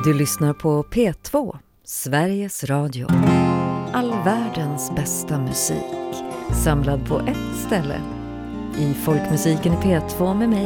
Du lyssnar på P2, Sveriges Radio. All världens bästa musik, samlad på ett ställe. I folkmusiken i P2 med mig,